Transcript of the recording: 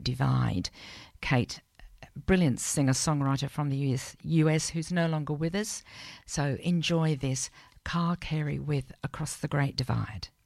Divide. Kate, brilliant singer-songwriter from the US who's no longer with us. So enjoy this Carl Carey with Across the Great Divide.